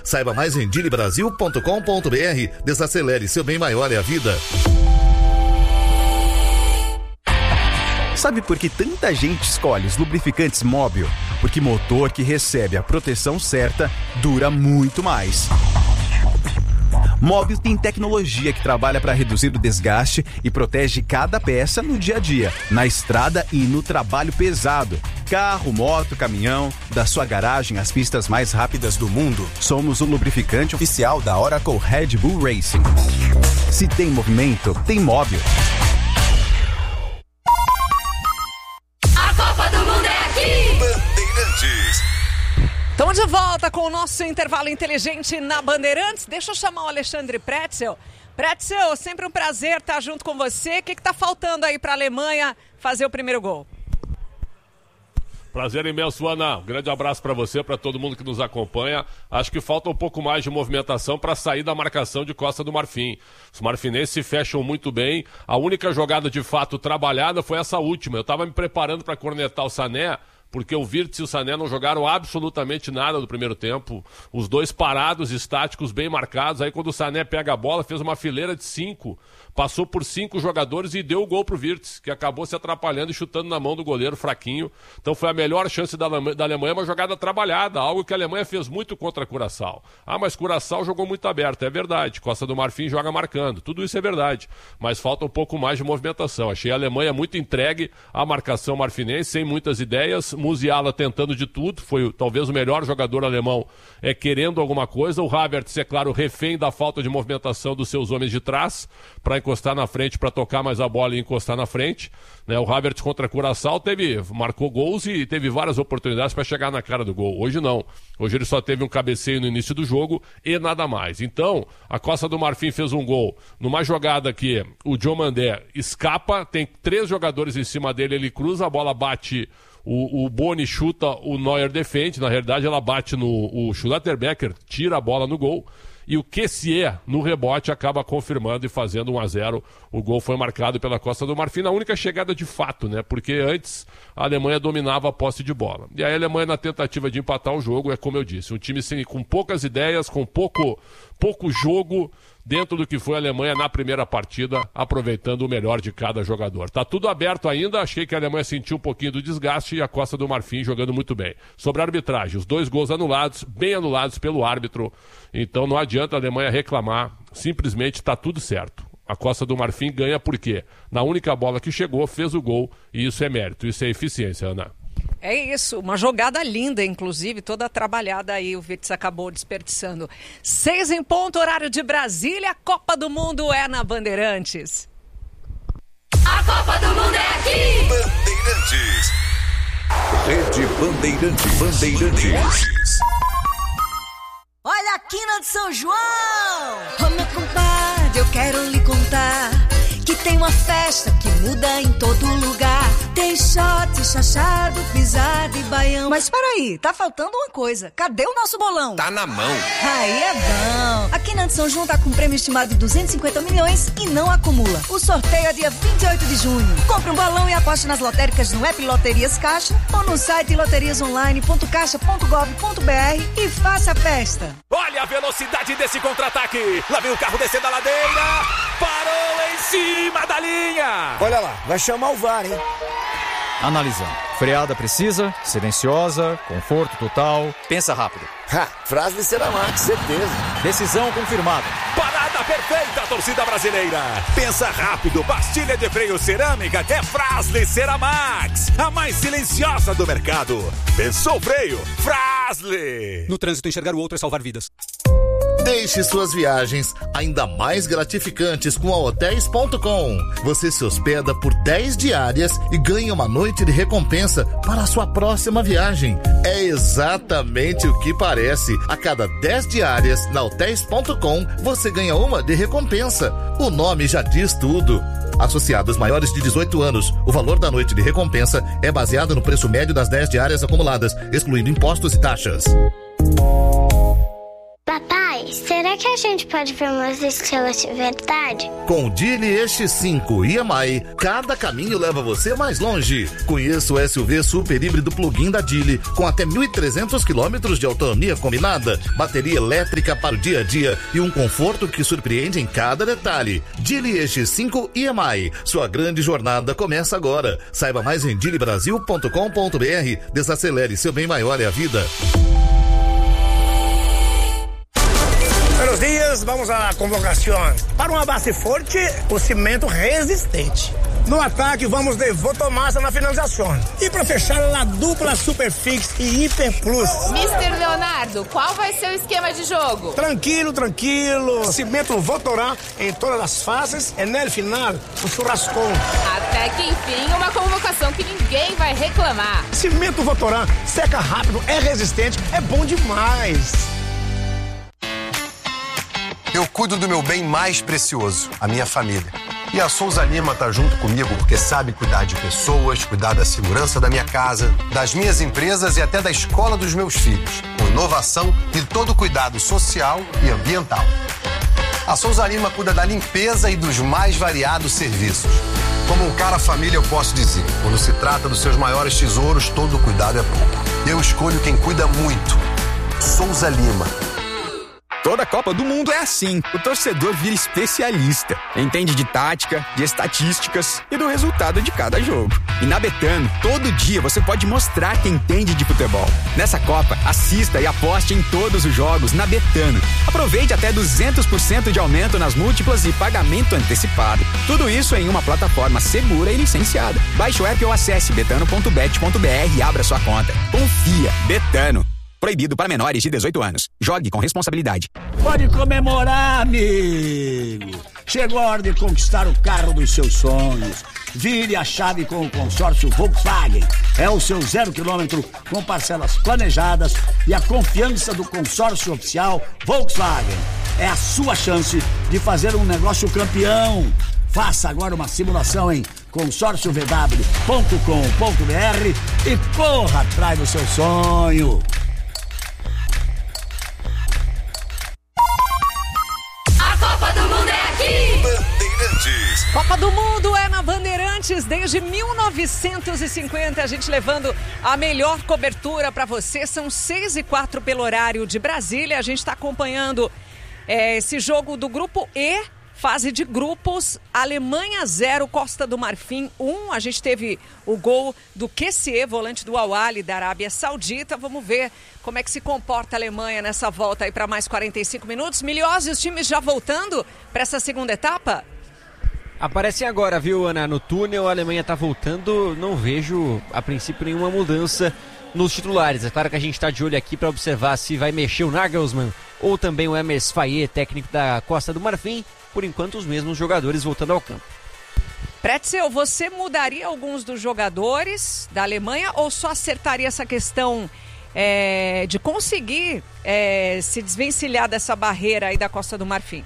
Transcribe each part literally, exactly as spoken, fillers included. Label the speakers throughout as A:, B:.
A: Saiba mais em dili brasil ponto com ponto b r. Desacelere, seu bem maior é a vida.
B: Sabe por que tanta gente escolhe os lubrificantes Móbil? Porque motor que recebe a proteção certa dura muito mais. Móbil tem tecnologia que trabalha para reduzir o desgaste e protege cada peça no dia a dia, na estrada e no trabalho pesado. Carro, moto, caminhão, da sua garagem às pistas mais rápidas do mundo. Somos o lubrificante oficial da Oracle Red Bull Racing. Se tem movimento, tem Móbil.
C: Estamos de volta com o nosso intervalo inteligente na Bandeirantes. Deixa eu chamar o Alexandre Pretzel. Pretzel, sempre um prazer estar junto com você. O que está faltando aí para a Alemanha fazer o primeiro gol?
D: Prazer imenso, Ana. Um grande abraço para você, para todo mundo que nos acompanha. Acho que falta um pouco mais de movimentação para sair da marcação de Costa do Marfim. Os marfinenses se fecham muito bem. A única jogada de fato trabalhada foi essa última. Eu estava me preparando para cornetar o Sané, porque o Wirtz e o Sané não jogaram absolutamente nada no primeiro tempo. Os dois parados, estáticos, bem marcados. Aí quando o Sané pega a bola, fez uma fileira de cinco, passou por cinco jogadores e deu o gol pro Wirtz, que acabou se atrapalhando e chutando na mão do goleiro fraquinho. Então foi a melhor chance da, da Alemanha, uma jogada trabalhada, algo que a Alemanha fez muito contra a Curaçao. Ah, mas Curaçao jogou muito aberto, é verdade. Costa do Marfim joga marcando, tudo isso é verdade. Mas falta um pouco mais de movimentação. Achei a Alemanha muito entregue à marcação marfinense, sem muitas ideias. Musiala tentando de tudo, foi talvez o melhor jogador alemão é, querendo alguma coisa. O Havertz, é claro, refém da falta de movimentação dos seus homens de trás, para encostar na frente, para tocar mais a bola e encostar na frente. Né? O Havertz contra a Curaçao teve, marcou gols e teve várias oportunidades para chegar na cara do gol. Hoje não. Hoje ele só teve um cabeceio no início do jogo e nada mais. Então, a Costa do Marfim fez um gol numa jogada que o Diomandé escapa, tem três jogadores em cima dele, ele cruza, a bola bate... O, o Boni chuta, o Neuer defende. Na realidade, ela bate no... O Schlotterbecker tira a bola no gol. E o Kessié, no rebote, acaba confirmando e fazendo um a zero. O gol foi marcado pela Costa do Marfim, na única chegada de fato, né? Porque antes a Alemanha dominava a posse de bola. E aí a Alemanha, na tentativa de empatar o jogo, é como eu disse, um time sem, com poucas ideias, com pouco, pouco jogo, dentro do que foi a Alemanha na primeira partida, aproveitando o melhor de cada jogador. Tá tudo aberto ainda, achei que a Alemanha sentiu um pouquinho do desgaste e a Costa do Marfim jogando muito bem. Sobre a arbitragem, os dois gols anulados, bem anulados pelo árbitro, então não adianta a Alemanha reclamar, simplesmente tá tudo certo. A Costa do Marfim ganha por quê? Na única bola que chegou, fez o gol, e isso é mérito, isso é eficiência, Ana.
C: É isso, uma jogada linda, inclusive, toda trabalhada aí, o Wirtz acabou desperdiçando. Seis em ponto, horário de Brasília, a Copa do Mundo é na Bandeirantes.
E: A Copa do Mundo é aqui!
F: Bandeirantes. Rede Bandeirantes. Bandeirantes.
G: Olha a quina de São João! Ô meu compadre, eu quero lhe contar que tem uma festa que muda em todo lugar. Tem shot, chachado, pisada e baião. Mas peraí, tá faltando uma coisa. Cadê o nosso bolão?
F: Tá na mão.
G: Aí é bom. A Quina de São João tá com um prêmio estimado de duzentos e cinquenta milhões e não acumula. O sorteio é dia vinte e oito de junho. Compre um balão e aposte nas lotéricas no app Loterias Caixa ou no site loterias online ponto caixa ponto gov ponto br e faça a festa.
H: Olha a velocidade desse contra-ataque. Lá vem o carro descendo a ladeira. Parou em cima da linha.
I: Olha lá, vai chamar o V A R, hein?
J: Analisando. Freada precisa, silenciosa, conforto total. Pensa rápido.
I: Ha, Fras-le Ceramac, certeza.
J: Decisão confirmada.
H: Parada perfeita, torcida brasileira. Pensa rápido, pastilha de freio cerâmica é Fras-le Ceramax, a mais silenciosa do mercado. Pensou freio? Fras-le.
K: No trânsito, enxergar o outro é salvar vidas.
A: Deixe suas viagens ainda mais gratificantes com a hotéis ponto com. Você se hospeda por dez diárias e ganha uma noite de recompensa para a sua próxima viagem. É exatamente o que parece. A cada dez diárias na hotéis ponto com, você ganha uma de recompensa. O nome já diz tudo. Associados maiores de dezoito anos, o valor da noite de recompensa é baseado no preço médio das dez diárias acumuladas, excluindo impostos e taxas.
L: Papai, Pai, será que a gente pode ver umas estrelas de verdade?
A: Com o Geely E X cinco e M I, cada caminho leva você mais longe. Conheça o S U V super híbrido plug-in da Geely, com até mil e trezentos quilômetros de autonomia combinada, bateria elétrica para o dia a dia e um conforto que surpreende em cada detalhe. Geely E X cinco e M I, sua grande jornada começa agora. Saiba mais em geely brasil ponto com ponto b r. Desacelere, seu bem maior é a vida.
M: Buenos dias, vamos à convocação. Para uma base forte, o cimento resistente. No ataque, vamos de Votomassa na finalização. E para fechar, a dupla Superfix e Hiper Plus.
N: mister Leonardo, qual vai ser o esquema de jogo?
M: Tranquilo, tranquilo. Cimento Votorá em todas as fases e no final, o churrascão.
N: Até que enfim, uma convocação que ninguém vai reclamar.
M: Cimento Votorá, seca rápido, é resistente, é bom demais.
O: Eu cuido do meu bem mais precioso, a minha família. E a Souza Lima tá junto comigo porque sabe cuidar de pessoas, cuidar da segurança da minha casa, das minhas empresas e até da escola dos meus filhos, com inovação e todo o cuidado social e ambiental. A Souza Lima cuida da limpeza e dos mais variados serviços. Como um cara família, eu posso dizer, quando se trata dos seus maiores tesouros, todo cuidado é pouco. Eu escolho quem cuida muito. Souza Lima.
P: Toda Copa do Mundo é assim. O torcedor vira especialista. Entende de tática, de estatísticas e do resultado de cada jogo. E na Betano, todo dia você pode mostrar que entende de futebol. Nessa Copa, assista e aposte em todos os jogos na Betano. Aproveite até duzentos por cento de aumento nas múltiplas e pagamento antecipado. Tudo isso em uma plataforma segura e licenciada. Baixe o app ou acesse betano ponto bet ponto b r e abra sua conta. Confia. Betano. Proibido para menores de dezoito anos. Jogue com responsabilidade.
Q: Pode comemorar, amigo. Chegou a hora de conquistar o carro dos seus sonhos. Vire a chave com o consórcio Volkswagen. É o seu zero quilômetro com parcelas planejadas e a confiança do consórcio oficial Volkswagen. É a sua chance de fazer um negócio campeão. Faça agora uma simulação em consórcio v w ponto com ponto b r e corra atrás do seu sonho.
E: Copa do Mundo é aqui!
F: Bandeirantes.
C: Copa do Mundo é na Bandeirantes desde mil novecentos e cinquenta, a gente levando a melhor cobertura para você. São seis e quatro pelo horário de Brasília. A gente está acompanhando é, esse jogo do Grupo E, fase de grupos. Alemanha zero, Costa do Marfim um. A gente teve o gol do Kessié, volante do Al-Ahly da Arábia Saudita. Vamos ver como é que se comporta a Alemanha nessa volta aí para mais quarenta e cinco minutos. Miliose, os times já voltando para essa segunda etapa?
R: Aparecem agora, viu, Ana? No túnel, a Alemanha está voltando. Não vejo, a princípio, nenhuma mudança nos titulares. É claro que a gente está de olho aqui para observar se vai mexer o Nagelsmann ou também o Emers Faye, técnico da Costa do Marfim. Por enquanto, os mesmos jogadores voltando ao campo.
C: Pretzel, você mudaria alguns dos jogadores da Alemanha ou só acertaria essa questão é, de conseguir é, se desvencilhar dessa barreira aí da Costa do Marfim?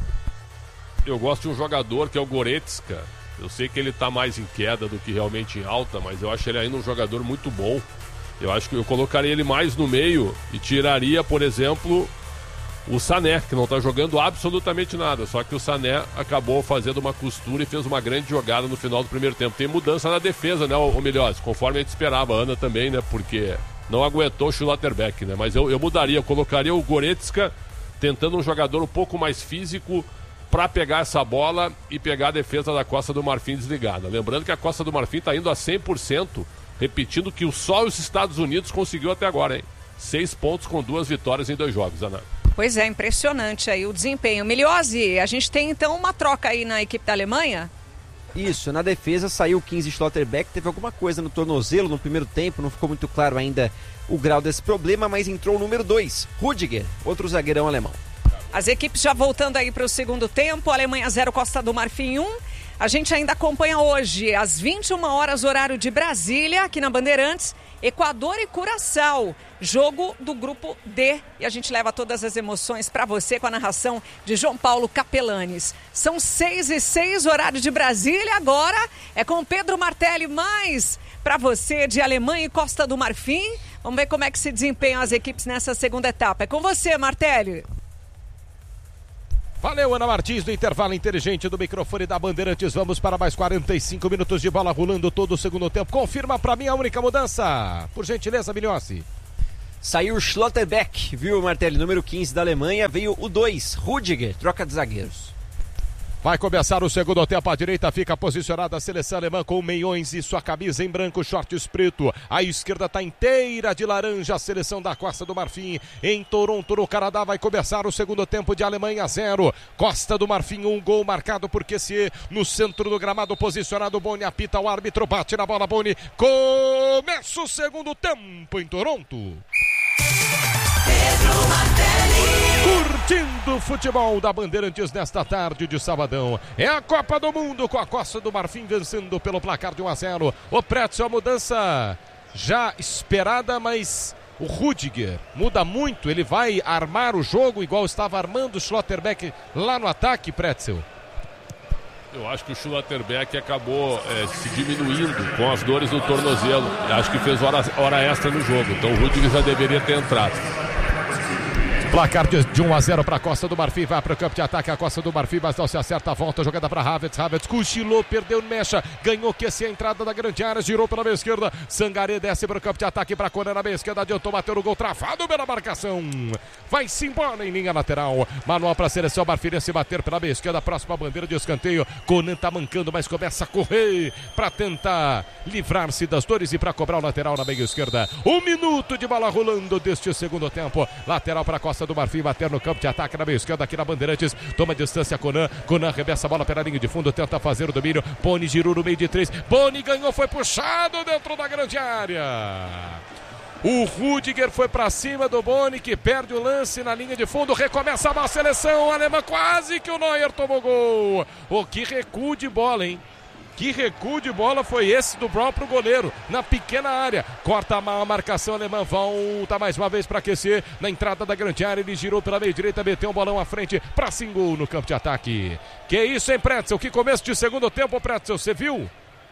D: Eu gosto de um jogador que é o Goretzka. Eu sei que ele está mais em queda do que realmente em alta, mas eu acho ele ainda um jogador muito bom. Eu acho que eu colocaria ele mais no meio e tiraria, por exemplo, o Sané, que não está jogando absolutamente nada. Só que o Sané acabou fazendo uma costura e fez uma grande jogada no final do primeiro tempo. Tem mudança na defesa, né, o Milhões? Conforme a gente esperava, a Ana também, né? Porque não aguentou o Schlotterbeck, né? Mas eu, eu mudaria, eu colocaria o Goretzka tentando um jogador um pouco mais físico para pegar essa bola e pegar a defesa da Costa do Marfim desligada. Lembrando que a Costa do Marfim está indo a cem por cento, repetindo que só os Estados Unidos conseguiu até agora, hein? Seis pontos com duas vitórias em dois jogos, Ana.
C: Pois é, impressionante aí o desempenho. Miliose, a gente tem então uma troca aí na equipe da Alemanha?
R: Isso, na defesa saiu o quinze Schlotterbeck, teve alguma coisa no tornozelo no primeiro tempo, não ficou muito claro ainda o grau desse problema, mas entrou o número dois, Rudiger, outro zagueirão alemão.
C: As equipes já voltando aí para o segundo tempo, Alemanha zero, Costa do Marfim um. A gente ainda acompanha hoje, às vinte e uma horas, horário de Brasília, aqui na Bandeirantes, Equador e Curaçao, jogo do Grupo D. E a gente leva todas as emoções para você com a narração de João Paulo Capelanes. São seis e seis, horário de Brasília, agora é com Pedro Martelli, mais para você de Alemanha e Costa do Marfim. Vamos ver como é que se desempenham as equipes nessa segunda etapa. É com você, Martelli.
S: Valeu, Ana Martins, do intervalo inteligente do microfone da Bandeirantes. Vamos para mais quarenta e cinco minutos de bola rolando todo o segundo tempo. Confirma pra mim a única mudança. Por gentileza, Milhossi.
R: Saiu o Schlotterbeck, viu, Martelli? Número quinze da Alemanha. Veio o dois, Rudiger, troca de zagueiros.
S: Vai começar o segundo tempo, à direita fica posicionada a seleção alemã com meiões e sua camisa em branco, shorts preto. A esquerda está inteira de laranja, a seleção da Costa do Marfim. Em Toronto, no Canadá, vai começar o segundo tempo de Alemanha zero. Costa do Marfim, um gol marcado por Q C. No centro do gramado, posicionado, Boni apita, o árbitro bate na bola, Boni. Começa o segundo tempo em Toronto.
E: Pedro Martelli.
S: Curtindo o futebol da Bandeirantes nesta tarde de sabadão. É a Copa do Mundo com a Costa do Marfim vencendo pelo placar de um a zero. O Pretzel, a mudança já esperada, mas o Rudiger muda muito. Ele vai armar o jogo igual estava armando o Schlotterbeck lá no ataque, Pretzel.
D: Eu acho que o Schlotterbeck acabou é, se diminuindo com as dores do tornozelo. Acho que fez hora, hora extra no jogo. Então o Rudiger já deveria ter entrado.
S: Placar de, de um a zero para a Costa do Marfim, vai para o campo de ataque a Costa do Marfim, mas não se acerta a volta, jogada para Havertz, Havertz cochilou, perdeu mecha, ganhou Q C a entrada da grande área, girou pela meia esquerda, Sangaré desce para o campo de ataque para Conan na meia esquerda, adiantou, bateu no gol, travado pela marcação, vai-se embora em linha lateral, manual para a seleção marfinense bater pela meia esquerda, próxima bandeira de escanteio, Conan tá mancando, mas começa a correr para tentar livrar-se das dores e para cobrar o lateral na meia esquerda, um minuto de bola rolando deste segundo tempo, lateral para a Costa do Marfim, bater no campo de ataque na meia esquerda aqui na Bandeirantes, toma distância Conan, Conan arremessa a bola pela linha de fundo, tenta fazer o domínio, Boni girou no meio de três, Boni ganhou, foi puxado dentro da grande área. O Rudiger foi para cima do Boni, que perde o lance na linha de fundo, recomeça a seleção alemã, quase que o Neuer tomou gol. O que recuo de bola, hein? Que recuo de bola foi esse do próprio goleiro na pequena área. Corta mal a marcação alemã, volta mais uma vez para aquecer na entrada da grande área. Ele girou pela meia direita, meteu um bolão à frente para Singu no campo de ataque. Que isso, hein, Pretzel? Que começo de segundo tempo, Pretzel, você viu?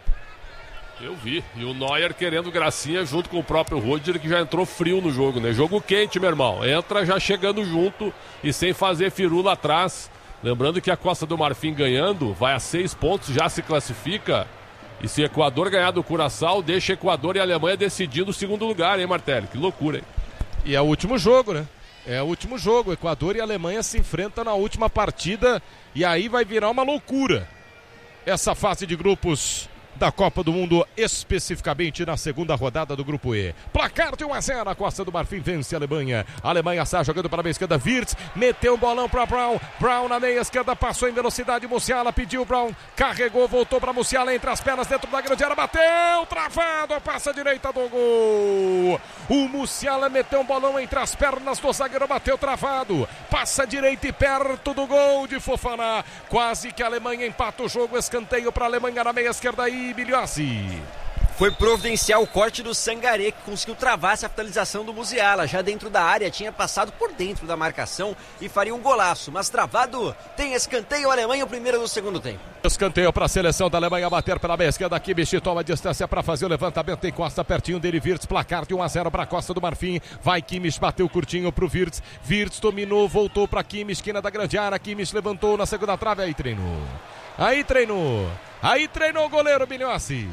D: Eu vi. E o Neuer querendo gracinha junto com o próprio Rudiger, que já entrou frio no jogo, né? Jogo quente, meu irmão. Entra já chegando junto e sem fazer firula atrás. Lembrando que a Costa do Marfim ganhando, vai a seis pontos, já se classifica. E se o Equador ganhar do Curaçao, deixa Equador e Alemanha decidindo o segundo lugar, hein, Martelli? Que loucura, hein?
S: E é o último jogo, né? É o último jogo. Equador e Alemanha se enfrentam na última partida. E aí vai virar uma loucura essa fase de grupos da Copa do Mundo, especificamente na segunda rodada do Grupo E. Placar de um a zero, a Costa do Marfim vence a Alemanha. A Alemanha está jogando para a meia esquerda, Wirtz, meteu um bolão para Brown, Brown na meia esquerda, passou em velocidade, Musiala pediu, Brown, carregou, voltou para Musiala, entre as pernas dentro da grande área, bateu, travado, passa a direita do gol. O Musiala meteu um bolão entre as pernas do zagueiro, bateu travado, passa a direita e perto do gol de Fofana. Quase que a Alemanha empata o jogo, escanteio para a Alemanha na meia esquerda aí. Bilhossi.
R: Foi providenciar o corte do Sangaré, que conseguiu travar essa finalização do Musiala. Já dentro da área, tinha passado por dentro da marcação e faria um golaço. Mas travado, tem escanteio, Alemanha, o primeiro do segundo tempo.
S: Escanteio para a seleção da Alemanha bater pela meia esquerda. Kimmich toma distância para fazer o levantamento. Tem Costa pertinho dele, Wirtz, placar de um a zero para a Costa do Marfim. Vai Kimmich, bateu curtinho para o Wirtz. Wirtz dominou, voltou para Kimmich, esquina da grande área. Kimmich levantou na segunda trave, aí treinou. Aí treinou. Aí treinou o goleiro Bilhossi.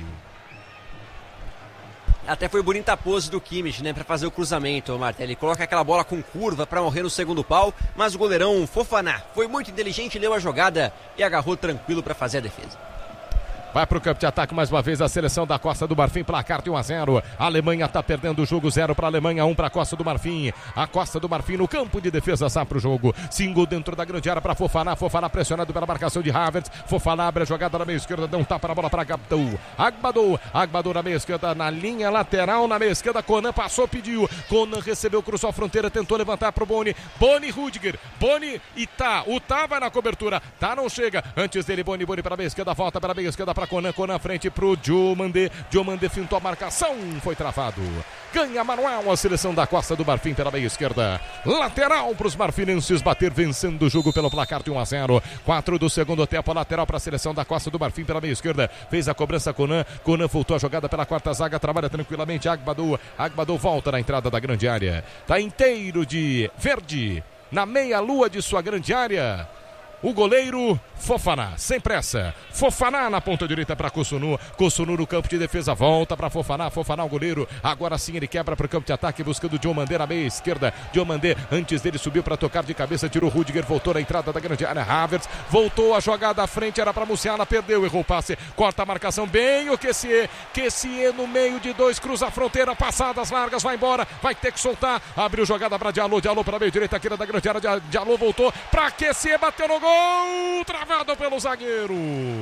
R: Até foi bonita a pose do Kimmich, né, para fazer o cruzamento, Martelli. Ele coloca aquela bola com curva para morrer no segundo pau, mas o goleirão Fofana foi muito inteligente, leu a jogada e agarrou tranquilo para fazer a defesa.
S: Vai para o campo de ataque mais uma vez a seleção da Costa do Marfim, placar de um a zero. A Alemanha está perdendo o jogo, zero para a Alemanha, um para a Costa do Marfim. A Costa do Marfim no campo de defesa sai para o jogo. Single dentro da grande área para Fofana. Fofana pressionado pela marcação de Havertz. Fofana abre a jogada na meia esquerda, dá um tapa na bola para Agbadou. Agbadou, Agbadou na meia esquerda, na linha lateral, na meia esquerda. Conan passou, pediu. Conan recebeu, cruzou a fronteira, tentou levantar para o Boni. Boni, Rudiger. Boni e tá. O tá vai na cobertura. Tá, não chega. Antes dele, Boni, Boni para a meia esquerda, volta para a meia esquerda para Conan. Conan frente pro Diomandé. Diomandé fintou a marcação, foi travado. Ganha manual a seleção da Costa do Marfim pela meia esquerda. Lateral para os marfinenses bater, vencendo o jogo pelo placar de um a zero. quatro do segundo tempo, lateral para a seleção da Costa do Marfim pela meia esquerda. Fez a cobrança Conan. Conan voltou a jogada pela quarta zaga, trabalha tranquilamente Agbadou. Agbadou volta na entrada da grande área. Tá inteiro de verde na meia lua de sua grande área. o goleiro Fofaná, sem pressa. Fofaná na ponta direita para Kossunu. Kossunu no campo de defesa, volta para Fofaná. Fofaná o goleiro, agora sim ele quebra para o campo de ataque, buscando o Diomandé na meia esquerda. Diomandé, antes dele subiu para tocar de cabeça, tirou o Rudiger, voltou na entrada da grande área. Havertz voltou a jogada à frente, era para Musiala, perdeu, errou o passe, corta a marcação, bem o Kessié. Kessié no meio de dois, cruza a fronteira, passadas largas, vai embora, vai ter que soltar. Abriu jogada para Diallo, Diallo para meio direita, aqui da grande área. Diallo voltou para Kessié, bateu no gol, travado pelo zagueiro.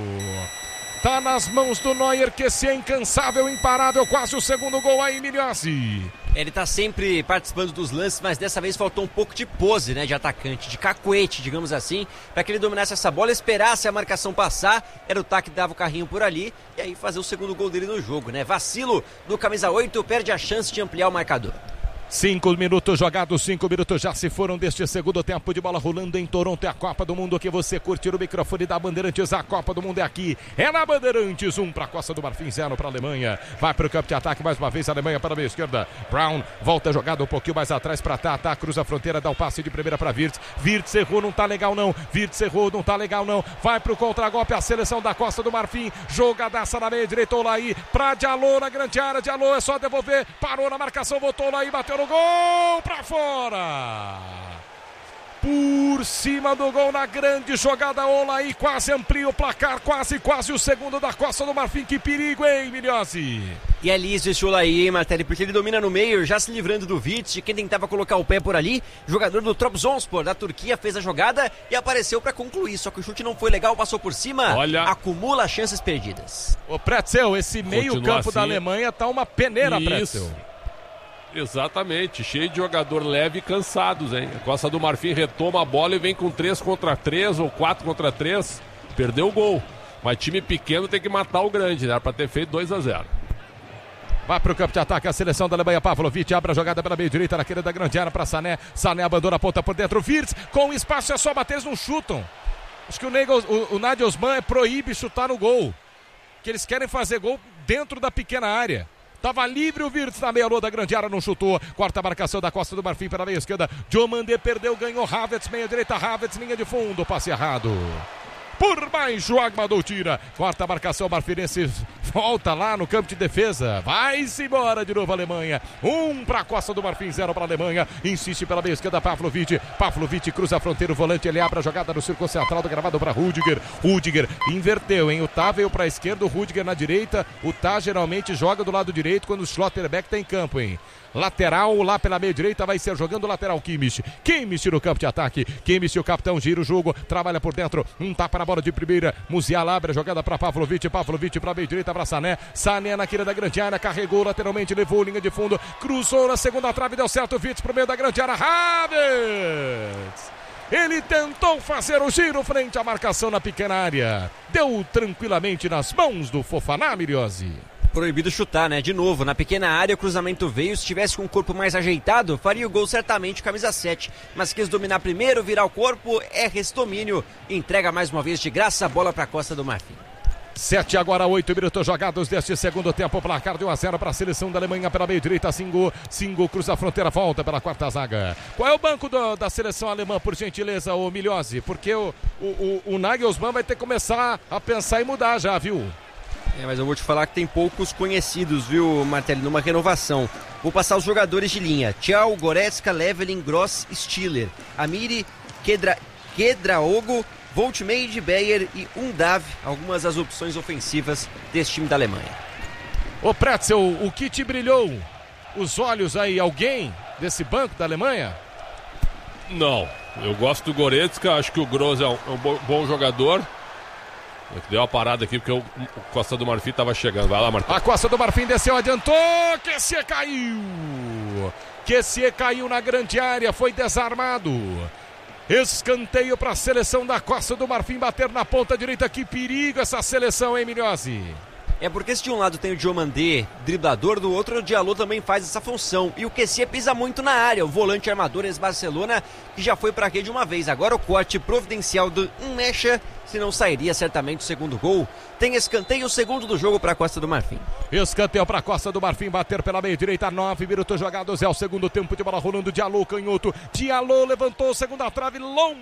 S: Tá nas mãos do Neuer, Kessié, incansável, imparável, quase o segundo gol aí, Milhozzi.
R: Ele tá sempre participando dos lances, mas dessa vez faltou um pouco de pose, né, de atacante, de cacuete, digamos assim, para que ele dominasse essa bola, esperasse a marcação passar, era o Taque que dava o carrinho por ali, e aí fazer o segundo gol dele no jogo, né? Vacilo do camisa oito, perde a chance de ampliar o marcador.
S: Cinco minutos jogados, cinco minutos já se foram deste segundo tempo de bola rolando em Toronto. É a Copa do Mundo que você curte no microfone da Bandeirantes. A Copa do Mundo é aqui, é na Bandeirantes. Um para a Costa do Marfim, zero para a Alemanha. Vai para o campo de ataque mais uma vez, a Alemanha para a meia esquerda. Brown volta a jogada um pouquinho mais atrás para Tata, cruza a fronteira, dá o passe de primeira para Wirtz. Wirtz errou, não tá legal não. Wirtz errou, não tá legal não. Vai para o contragolpe a seleção da Costa do Marfim. Jogadaça na meia direita, Olaí para Diallo na grande área. Diallo é só devolver, parou na marcação, voltou Olaí, bateu no gol pra fora. Por cima do gol na grande jogada, Olaí quase amplia o placar, quase, quase o segundo da Costa do Marfim. Que perigo, hein, Milhozzi?
R: E é liso esse Olaí, hein, Martelli, porque ele domina no meio, já se livrando do Wirtz, de quem tentava colocar o pé por ali. Jogador do Trabzonspor, da Turquia, fez a jogada e apareceu pra concluir, só que o chute não foi legal, passou por cima.
D: Olha,
R: acumula chances perdidas.
S: Ô, Pretzel, esse meio campo assim da Alemanha tá uma peneira,
D: isso.
S: Pretzel.
D: Exatamente, cheio de jogador leve e cansados, hein? A Costa do Marfim retoma a bola e vem com três contra três ou quatro contra três. Perdeu o gol. Mas time pequeno tem que matar o grande, né? Pra ter feito dois a zero.
S: Vai pro campo de ataque a seleção da Alemanha. Pavlovic abre a jogada pela meio direita na queira da grande área para Sané. Sané abandona a ponta por dentro. Wirtz com espaço, é só bater, eles não chutam. Acho que o, Nego, o, o Nagelsmann proíbe chutar no gol. Que eles querem fazer gol dentro da pequena área. Tava livre o Wirtz na meia-lua da grande área, não chutou. Quarta marcação da Costa do Marfim pela meia esquerda. Diomandé perdeu, ganhou Havertz, meia direita, Havertz, linha de fundo, passe errado. Por baixo, Agmadou tira. Quarta marcação, Marfinense volta lá no campo de defesa. Vai-se embora de novo a Alemanha. Um para a Costa do Marfim, zero para a Alemanha. Insiste pela meia esquerda, Pavlovic. Pavlovic cruza a fronteira, o volante, ele abre a jogada no círculo central do gravado para Rudiger. Rudiger inverteu, hein? O Tá veio para a esquerda, o Rudiger na direita. O Tá geralmente joga do lado direito quando o Schlotterbeck está em campo, hein? Lateral lá pela meia direita vai ser jogando lateral Kimmich. Kimmich no campo de ataque. Kimmich, o capitão, gira o jogo, trabalha por dentro. Um tapa na bola de primeira. Musiala abre a jogada para Pavlovic. Pavlovic para meia direita para Sané. Sané na queira da grande área, carregou lateralmente, levou linha de fundo, cruzou na segunda trave, deu certo. Wirtz pro meio da grande área. Havertz! Ele tentou fazer o giro frente à marcação na pequena área. Deu tranquilamente nas mãos do Fofaná, Milhozzi.
R: Proibido chutar, né? De novo, na pequena área o cruzamento veio. Se tivesse com o corpo mais ajeitado, faria o gol certamente, camisa sete. Mas quis dominar primeiro, virar o corpo, é restomínio. Entrega mais uma vez de graça a bola para a Costa do Marfim.
S: Sete agora, oito minutos jogados deste segundo tempo. Placar de um a zero para a seleção da Alemanha pela meio direita. Singo, Singo cruza a fronteira, volta pela quarta zaga. Qual é o banco do, da seleção alemã, por gentileza, ô Milhozzi? Porque o, o, o, o Nagelsmann vai ter que começar a pensar em mudar já, viu?
R: É, mas eu vou te falar que tem poucos conhecidos, viu, Martelli, numa renovação. Vou passar os jogadores de linha. Thiago, Goretzka, Leveling, Gross, Stiller, Amiri, Kedra, Kedraogo, Voltmeid, Beyer e Undav, algumas das opções ofensivas desse time da Alemanha.
S: Ô Pretzel, o que te brilhou os olhos aí? Alguém desse banco da Alemanha?
D: Não, eu gosto do Goretzka, acho que o Gross é um, é um bom, bom jogador. Deu uma parada aqui porque o Costa do Marfim estava chegando. Vai lá, Marcos.
S: A Costa do Marfim desceu, adiantou. Kessié caiu. Kessié caiu na grande área, foi desarmado. Escanteio para a seleção da Costa do Marfim bater na ponta direita. Que perigo essa seleção, hein, Milhozzi?
R: É porque se de um lado tem o Diomandé, driblador, do outro o Diallo também faz essa função. E o Kessié pisa muito na área, o volante armador ex-Barcelona, que já foi para a rede uma vez. Agora o corte providencial do Mecha, se não sairia certamente o segundo gol. Tem escanteio, o segundo do jogo para a Costa do Marfim.
S: Escanteio para a Costa do Marfim, bater pela meia direita, nove minutos jogados, é o segundo tempo de bola rolando. Diallo, canhoto, Diallo levantou, segunda trave, longe.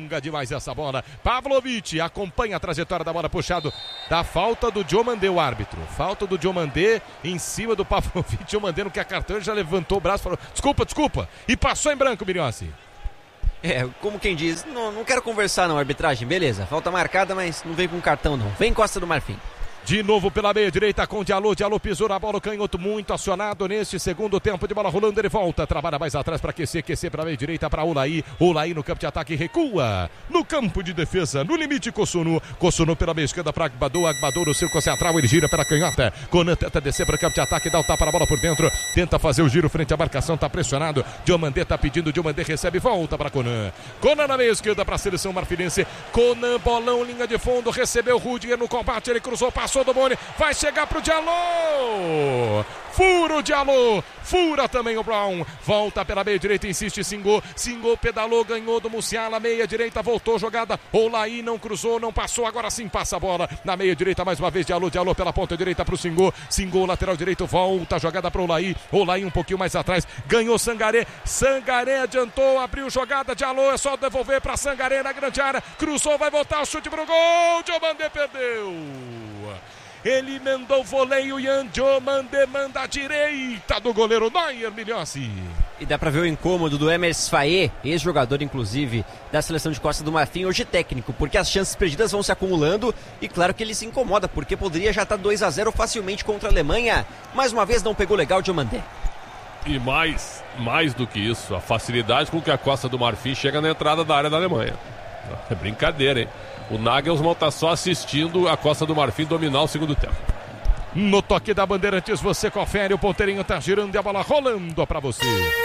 S: longa demais essa bola. Pavlovic acompanha a trajetória da bola, puxado da falta do Diomandé, o árbitro. Falta do Diomandé em cima do Pavlovic. Diomandé não quer cartão, ele já levantou o braço e falou: desculpa, desculpa. E passou em branco, Miriossi.
R: É, como quem diz, não, não quero conversar não, arbitragem, beleza. Falta marcada, mas não vem com cartão não. Vem Costa do Marfim.
S: De novo pela meia direita com o Diallo. Diallo pisou na bola, o canhoto muito acionado neste segundo tempo de bola rolando. Ele volta, trabalha mais atrás para aquecer, aquecer pela meia direita para Olaí. Olaí no campo de ataque recua. No campo de defesa, no limite Kossunu. Kossunu pela meia esquerda para Agbadou. Agbadou no círculo central, ele gira pela canhota. Conan tenta descer para o campo de ataque, dá o tapa na bola por dentro. Tenta fazer o giro frente à marcação, tá pressionado. Diomandé tá pedindo, Diomandé recebe, volta para Conan. Conan na meia esquerda para a seleção marfinense. Conan, bolão, linha de fundo, recebeu Rudiger no combate, ele cruzou, passou do Boni, vai chegar pro Diallo, fura o Diallo, fura também o Brown, volta pela meia direita, insiste Singô, Singô pedalou, ganhou do Musiala, meia direita, voltou jogada, Olaí não cruzou, não passou, agora sim passa a bola, na meia direita mais uma vez Diallo, Diallo pela ponta direita pro Singô, Singô lateral direito, volta a jogada pro Olaí, Olaí um pouquinho mais atrás, ganhou Sangaré, Sangaré adiantou, abriu jogada, Diallo, é só devolver pra Sangaré na grande área, cruzou, vai voltar, o chute pro gol, Diomandé perdeu. Ele emendou o voleio, Yan Diomandé manda a direita do goleiro Neuer Milhossi.
R: E dá pra ver o incômodo do Emers Faé, ex-jogador inclusive da seleção de Costa do Marfim, hoje técnico, porque as chances perdidas vão se acumulando e claro que ele se incomoda, porque poderia já estar dois a zero facilmente contra a Alemanha. Mais uma vez não pegou legal o Diomandé.
D: E mais, mais do que isso, a facilidade com que a Costa do Marfim chega na entrada da área da Alemanha. É brincadeira, hein? O Nagelsmann está só assistindo a Costa do Marfim dominar o segundo tempo.
S: No toque da Bandeirantes você confere, o ponteirinho tá girando e a bola rolando para você.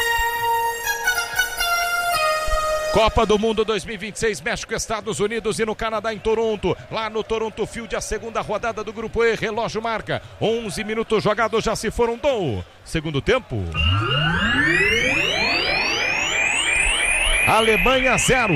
S: Copa do Mundo dois mil e vinte e seis, México, Estados Unidos e no Canadá, em Toronto. Lá no Toronto Field, a segunda rodada do Grupo E, relógio marca. onze minutos jogados, já se foram do segundo tempo. Alemanha zero.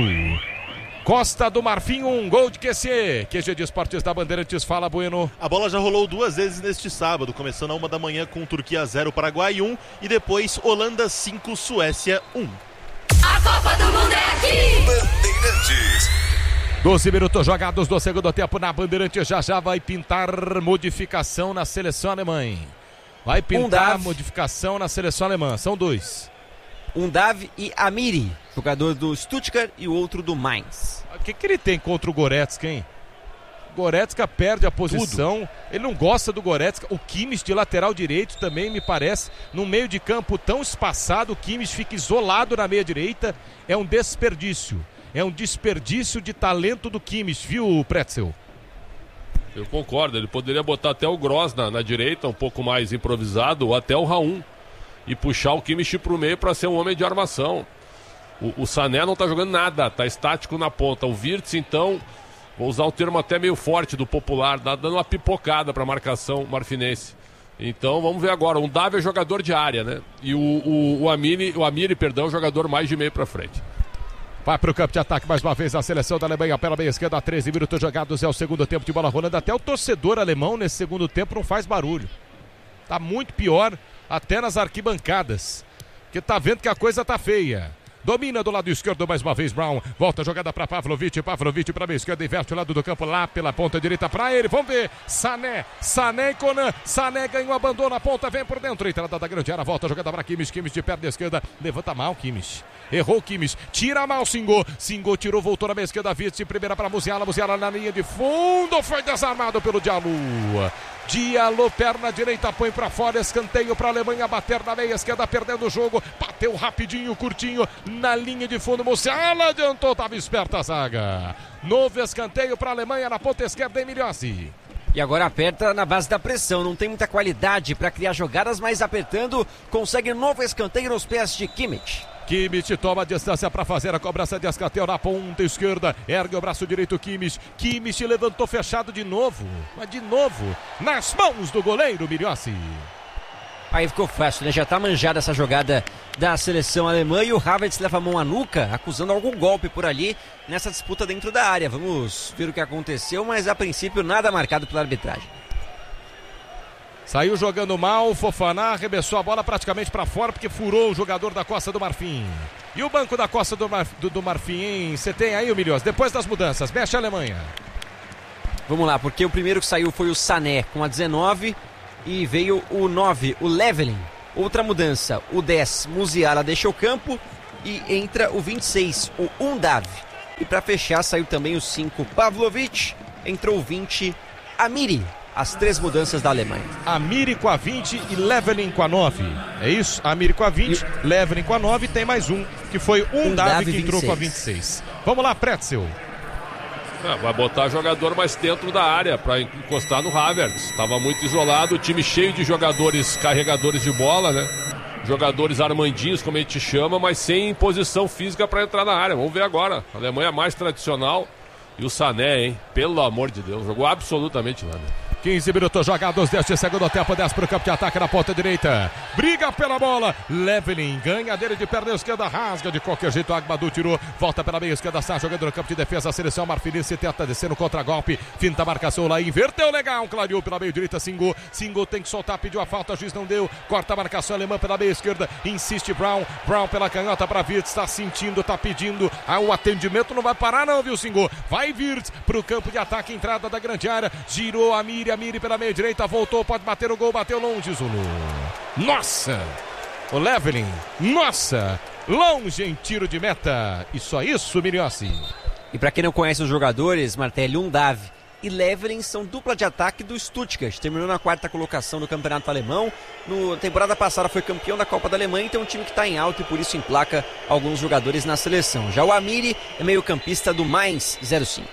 S: Costa do Marfim, um gol de Q C. Q G de Esportes da Bandeirantes, fala Bueno.
T: A bola já rolou duas vezes neste sábado, começando a uma da manhã com Turquia zero, Paraguai um e depois Holanda cinco, Suécia um.
E: A Copa do Mundo é aqui!
F: Bandeirantes.
S: doze minutos jogados do segundo tempo na Bandeirantes, já já vai pintar modificação na seleção alemã. Vai pintar um modificação na seleção alemã, são dois.
R: Undav e Amiri, jogador do Stuttgart e o outro do Mainz.
S: O que, que ele tem contra o Goretzka, hein? Goretzka perde a posição, Tudo. Ele não gosta do Goretzka. O Kimmich de lateral direito também me parece, no meio de campo tão espaçado, o Kimmich fica isolado na meia direita, é um desperdício. É um desperdício de talento do Kimmich, viu, Pretzel?
D: Eu concordo, ele poderia botar até o Gross na, na direita, um pouco mais improvisado, ou até o Raum. E puxar o Kimmich pro meio para ser um homem de armação. O, o Sané não tá jogando nada, tá estático na ponta. O Wirtz, então, vou usar um termo até meio forte do popular, tá dando uma pipocada pra marcação marfinense. Então vamos ver agora. O Davi é jogador de área, né? E o, o, o, Amiri, o Amiri, perdão, jogador mais de meio pra frente.
S: Vai pro campo de ataque mais uma vez a seleção da Alemanha pela meia esquerda, treze minutos jogados, é o segundo tempo de bola rolando. Até o torcedor alemão nesse segundo tempo não faz barulho. Tá muito pior até nas arquibancadas, que tá vendo que a coisa tá feia. Domina do lado esquerdo mais uma vez Brown, volta a jogada para Pavlovic, Pavlovic para a meia esquerda, inverte o lado do campo lá pela ponta direita para ele, vamos ver, Sané, Sané e Conan, Sané ganhou, abandona a ponta, vem por dentro, entrada da grande área, volta a jogada para Kimmich, Kimmich de perna esquerda, levanta mal Kimmich, errou Kimmich, tira mal Singô, Singô tirou, voltou na meia esquerda, Wirtz, primeira para Musiala, Musiala na linha de fundo, foi desarmado pelo Diallo. Diallo, perna direita, põe pra fora, escanteio pra Alemanha, bater na meia esquerda, perdendo o jogo, bateu rapidinho, curtinho, na linha de fundo, Musiala adiantou, tava esperta a zaga. Novo escanteio pra Alemanha na ponta esquerda, Emiliossi.
R: E agora aperta na base da pressão, não tem muita qualidade para criar jogadas, mas apertando, consegue novo escanteio nos pés de Kimmich.
S: Kimmich toma a distância para fazer a cobrança de escanteio na ponta esquerda, ergue o braço direito Kimmich, Kimmich levantou fechado de novo, mas de novo, nas mãos do goleiro Miriossi.
R: Aí ficou fácil, né? Já tá manjada essa jogada da seleção alemã e o Havertz leva a mão à nuca, acusando algum golpe por ali nessa disputa dentro da área. Vamos ver o que aconteceu, mas a princípio nada marcado pela arbitragem.
S: Saiu jogando mal, Fofana arremessou a bola praticamente para fora porque furou o jogador da Costa do Marfim. E o banco da Costa do, Mar, do, do Marfim, hein? Você tem aí, o Milhões? Depois das mudanças, mexe a Alemanha.
R: Vamos lá, porque o primeiro que saiu foi o Sané com a dezenove e veio o nove, o Levelin. Outra mudança, o dez, Musiala deixa o campo e entra o vinte e seis, o Undav. E para fechar saiu também o cinco, Pavlovic, entrou o vinte, Amiri. As três mudanças da Alemanha.
S: Amiri com a vinte e Levelin com a nove. É isso? Amiri com a vinte, e... Levelin com a nove e tem mais um, que foi um Davi que entrou com a vinte e seis. Vamos lá, Pretzel.
D: É, vai botar jogador mais dentro da área para encostar no Havertz. Estava muito isolado, o time cheio de jogadores carregadores de bola, né? Jogadores armandinhos, como a gente chama, mas sem posição física para entrar na área. Vamos ver agora. A Alemanha mais tradicional. E o Sané, hein? Pelo amor de Deus, jogou absolutamente nada.
S: quinze minutos jogados deste segundo tempo, dez para o campo de ataque na ponta direita. Briga pela bola. Levelin ganha dele de perna esquerda, rasga de qualquer jeito. Agbadu tirou, volta pela meia esquerda, está jogando no campo de defesa. A seleção marfinense tenta descer no contra-golpe. Finta a marcação lá, inverteu legal. Clareou pela meia direita, Singo. Singo tem que soltar, pediu a falta, o juiz não deu. Corta a marcação alemã pela meia esquerda. Insiste Brown. Brown pela canhota para Wirtz. Está sentindo, está pedindo. Ah, o atendimento não vai parar, não, viu, Singo? Vai Wirtz para o campo de ataque, entrada da grande área. Girou a Miriam. Miri pela meia direita, voltou, pode bater o gol, bateu longe, Zulu. Nossa! O Levelin, nossa! Longe em tiro de meta. E só isso, Miriossi.
R: E para quem não conhece os jogadores, Martelli, Undav e Levelin são dupla de ataque do Stuttgart. Terminou na quarta colocação no campeonato alemão. Na temporada passada foi campeão da Copa da Alemanha, então é um time que está em alta e por isso emplaca alguns jogadores na seleção. Já o Amiri é meio campista do Mainz zero cinco.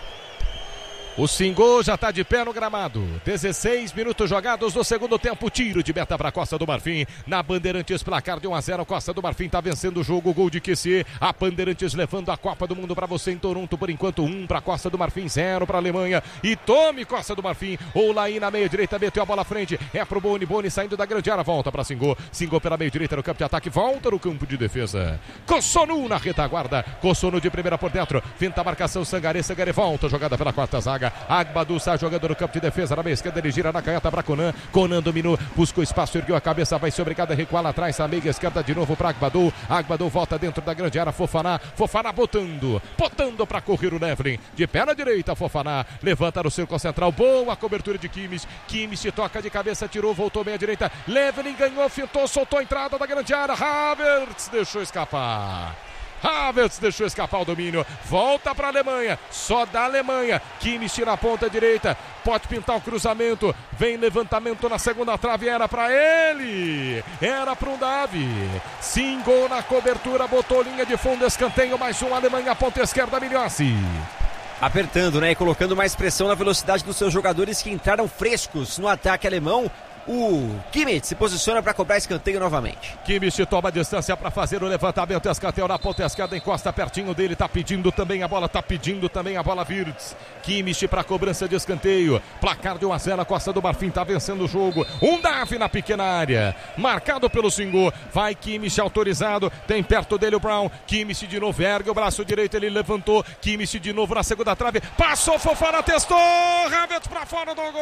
S: O Singo já está de pé no gramado. dezesseis minutos jogados no segundo tempo. Tiro de meta para a Costa do Marfim. Na Bandeirantes, placar de um a zero. Costa do Marfim está vencendo o jogo. Gol de Q C. A Bandeirantes levando a Copa do Mundo para você em Toronto. Por enquanto, um para a Costa do Marfim, zero para a Alemanha. E tome Costa do Marfim. Oulaí na meia direita, meteu a bola à frente. É pro Boni. Boni saindo da grande área. Volta para Singo. Singo pela meia direita no campo de ataque. Volta no campo de defesa. Kossonu na retaguarda. Kossonu de primeira por dentro. Finta a marcação. Sangaré. Sangaré volta. Jogada pela quarta zaga. Agbadu está jogando no campo de defesa, na meia esquerda ele gira na canhota para Conan, Conan dominou, buscou espaço, ergueu a cabeça, vai ser obrigado a recuar lá atrás, a meia esquerda de novo para Agbadu, Agbadu volta dentro da grande área, Fofaná, Fofaná botando, botando para correr o Levelin, de perna direita Fofaná, levanta no círculo central, boa cobertura de Kimmich, Kimmich toca de cabeça, tirou, voltou meia direita, Levelin ganhou, fintou, soltou a entrada da grande área, Havertz deixou escapar. Havertz deixou escapar o domínio, volta para a Alemanha, só da Alemanha, Kimmich na ponta direita, pode pintar o cruzamento, vem levantamento na segunda trave, era para ele, era para um Davi, Singo na cobertura, botou linha de fundo, escanteio, mais um, Alemanha, ponta esquerda, Milhossi.
R: Apertando, né, e colocando mais pressão na velocidade dos seus jogadores que entraram frescos no ataque alemão. O Kimmich se posiciona para cobrar escanteio novamente.
S: Kimmich toma a distância para fazer o levantamento. Escanteio na ponta esquerda, encosta pertinho dele. Tá pedindo também a bola, tá pedindo também a bola. Wirtz. Kimmich para cobrança de escanteio. Placar de um a zero. A Costa do Marfim tá vencendo o jogo. Um Davi na pequena área. Marcado pelo Singo. Vai Kimmich autorizado. Tem perto dele o Brown. Kimmich de novo ergue o braço direito. Ele levantou. Kimmich de novo na segunda trave. Passou, Fofana testou. Havertz para fora do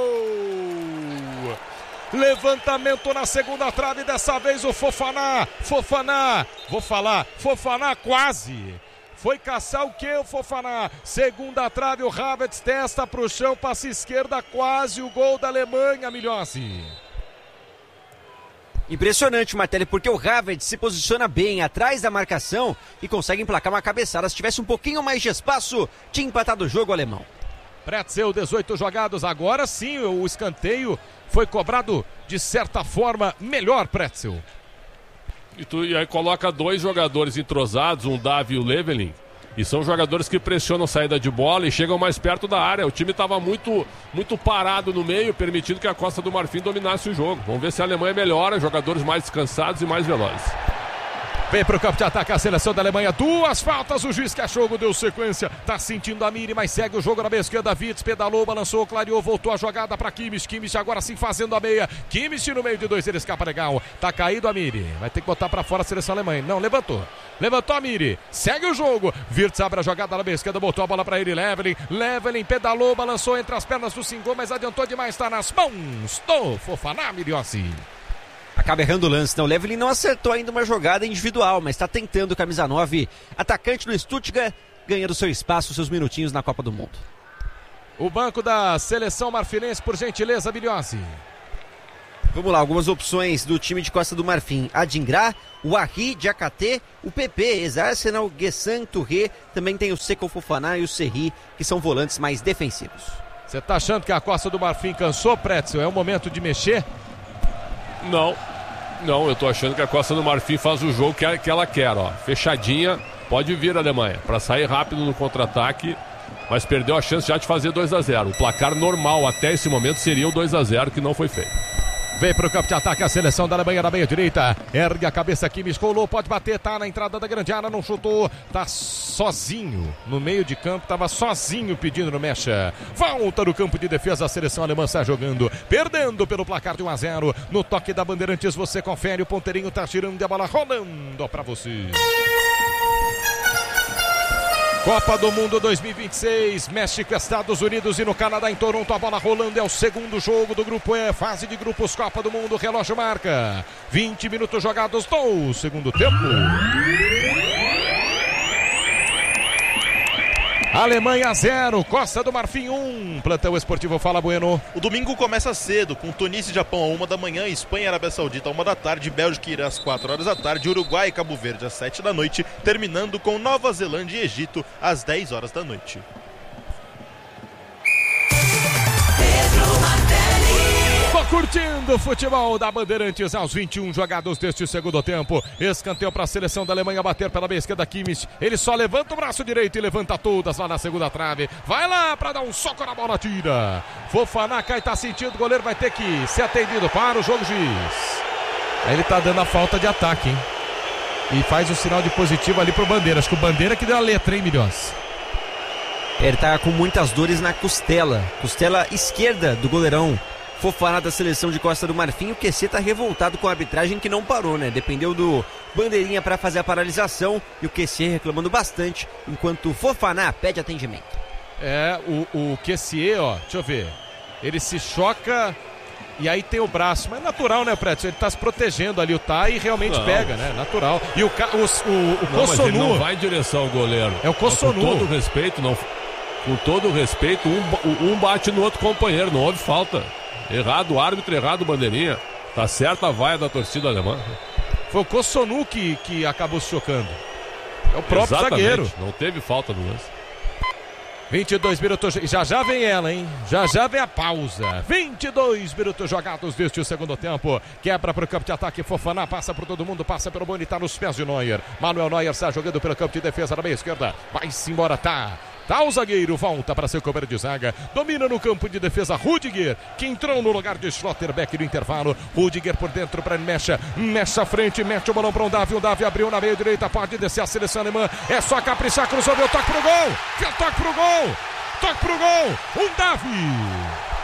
S: gol. Levantamento na segunda trave, dessa vez o Fofaná, Fofaná, vou falar, Fofaná quase, foi caçar o que o Fofaná, segunda trave, o Havertz testa pro chão, passa esquerda, quase o gol da Alemanha, Milhossi.
R: Impressionante, Martelli, porque o Havertz se posiciona bem atrás da marcação e consegue emplacar uma cabeçada, se tivesse um pouquinho mais de espaço, tinha empatado o jogo alemão.
S: Pretzel, dezoito jogados, agora sim o escanteio foi cobrado de certa forma melhor, Pretzel.
D: E, tu, e aí coloca dois jogadores entrosados, um Davi e o Levelin, e são jogadores que pressionam saída de bola e chegam mais perto da área. O time estava muito, muito parado no meio, permitindo que a Costa do Marfim dominasse o jogo. Vamos ver se a Alemanha melhora, jogadores mais descansados e mais velozes.
S: Vem pro campo de ataque a seleção da Alemanha, duas faltas, o juiz Cachorro deu sequência, tá sentindo a Miri, mas segue o jogo na meia esquerda, Wirtz pedalou, balançou, clareou, voltou a jogada pra Kimmich, Kimmich agora sim fazendo a meia, Kimmich no meio de dois, ele escapa legal, tá caído a Miri, vai ter que botar pra fora a seleção alemã, não, levantou, levantou a Miri, segue o jogo, Wirtz abre a jogada na meia esquerda, botou a bola pra ele, Levelin, Levelin pedalou, balançou entre as pernas do Singo, mas adiantou demais, tá nas mãos do Fofaná, Milhossi.
R: acaba errando o lance. Não, o Levelin não acertou ainda uma jogada individual, mas está tentando. Camisa nove, atacante do Stuttgart, ganhando seu espaço, seus minutinhos na Copa do Mundo.
S: O banco da seleção marfinense, por gentileza, Bilhossi.
R: Vamos lá, algumas opções do time de Costa do Marfim. Adingra, o Arri, Diakate, o P P, ex-Arsenal, Guessan, Touré, também tem o Seko Fofana e o Serri, que são volantes mais defensivos.
S: Você tá achando que a Costa do Marfim cansou, Pretzel? É o momento de mexer?
D: Não, não, eu tô achando que a Costa do Marfim faz o jogo que ela, que ela quer, ó. Fechadinha, pode vir a Alemanha, para sair rápido no contra-ataque, mas perdeu a chance já de fazer dois a zero. O placar normal até esse momento seria o dois a zero, que não foi feito.
S: Vem pro campo de ataque a seleção da Alemanha na meia direita. Ergue a cabeça aqui, escolou, pode bater, tá na entrada da grande área, não chutou. Tá sozinho no meio de campo, tava sozinho pedindo no mecha. Volta no campo de defesa, a seleção alemã está jogando, perdendo pelo placar de um a zero. No toque da Bandeirantes você confere, o ponteirinho tá girando e a bola rolando pra você. Copa do Mundo dois mil e vinte e seis, México, Estados Unidos e no Canadá, em Toronto, a bola rolando, é o segundo jogo do grupo E, fase de grupos Copa do Mundo, relógio marca, vinte minutos jogados do segundo tempo. Alemanha zero, Costa do Marfim um, plantão esportivo Fala Bueno.
T: O domingo começa cedo, com Tunísia e Japão a uma da manhã, Espanha e Arábia Saudita a uma da tarde, Bélgica e Irã às quatro horas da tarde, Uruguai e Cabo Verde às sete da noite, terminando com Nova Zelândia e Egito às dez horas da noite.
S: Tô curtindo o futebol da Bandeirantes aos vinte e um jogados deste segundo tempo. Escanteio para a seleção da Alemanha bater pela meia esquerda, Kimmich. Ele só levanta o braço direito e levanta todas lá na segunda trave. Vai lá para dar um soco na bola, tira. Fofana cai, tá sentindo, o goleiro vai ter que ser atendido para o jogo, juiz.
U: Aí ele tá dando a falta de ataque, hein? E faz o sinal de positivo ali pro Bandeira. Acho que o Bandeira que deu a letra, hein, Milhões?
R: Ele tá com muitas dores na costela. Costela esquerda do goleirão Fofana da seleção de Costa do Marfim. O Q C tá revoltado com a arbitragem que não parou, né? Dependeu do Bandeirinha para fazer a paralisação e o Q C reclamando bastante, enquanto o Fofana pede atendimento.
S: É, o, o Q C, ó, deixa eu ver. Ele se choca e aí tem o braço. Mas é natural, né, Preto? Ele tá se protegendo ali, o tá e realmente não. Pega, né? Natural. E o, o, o, o
D: não,
S: Kossonu...
D: Mas ele não vai em direção ao goleiro.
S: É o Kossonu.
D: Com todo respeito, não... Com todo respeito, um, um bate no outro companheiro, não houve falta. Errado o árbitro, errado o Bandeirinha. Tá certa a vaia da torcida alemã.
S: Foi o Kossonu que, que acabou se chocando. É o próprio
D: Exatamente.
S: Zagueiro.
D: Não teve falta no lance.
S: vinte e dois minutos, já já vem ela, hein? Já já vem a pausa. vinte e dois minutos jogados deste segundo tempo. Quebra para o campo de ataque, Fofana passa por todo mundo, passa pelo Boni, tá nos pés de Neuer. Manuel Neuer está jogando pelo campo de defesa na meia esquerda. Vai-se embora, tá. Tá o zagueiro, volta para seu companheiro de zaga. Domina no campo de defesa Rudiger, que entrou no lugar de Schlotterbeck no intervalo. Rudiger por dentro para Mecha. Mecha à frente, mete o balão para o Davi. O Davi abriu na meia direita, pode descer a seleção alemã. É só caprichar, cruzou, deu toque pro gol. Deu toque pro gol. Toque pro gol. Um Davi.